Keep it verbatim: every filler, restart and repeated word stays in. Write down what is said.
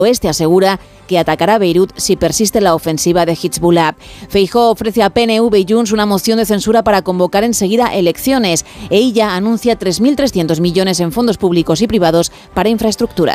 Oeste asegura que atacará Beirut si persiste la ofensiva de Hezbollah. Feijóo ofrece a P N V y Junts una moción de censura para convocar enseguida elecciones. Ella anuncia tres mil trescientos millones en fondos públicos y privados para infraestructura.